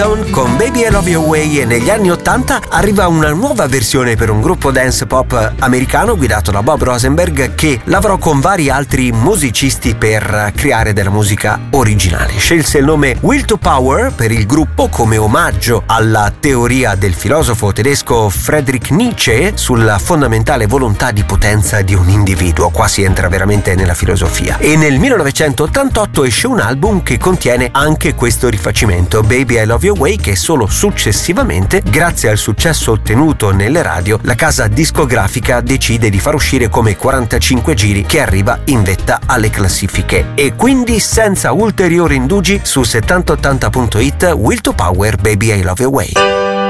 Con Baby I Love Your Way, e negli anni 80 arriva una nuova versione per un gruppo dance pop americano guidato da Bob Rosenberg, che lavorò con vari altri musicisti per creare della musica originale. Scelse il nome Will to Power per il gruppo come omaggio alla teoria del filosofo tedesco Friedrich Nietzsche sulla fondamentale volontà di potenza di un individuo. Qua si entra veramente nella filosofia. E nel 1988 esce un album che contiene anche questo rifacimento, Baby I Love Your Way, che solo successivamente, grazie al successo ottenuto nelle radio, la casa discografica decide di far uscire come 45 giri, che arriva in vetta alle classifiche. E quindi, senza ulteriori indugi, su 7080.it, Will to Power, Baby I Love Your Way.